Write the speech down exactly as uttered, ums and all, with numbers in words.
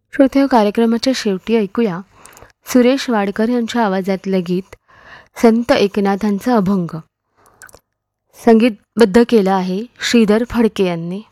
श्रोते, कार्यक्रमाच्या शेवटी ऐकूया सुरेश वाडकर यांच्या आवाजातलं गीत संत एकनाथांचा अभंग. संगीतबद्ध केलं आहे श्रीधर फडके यांनी.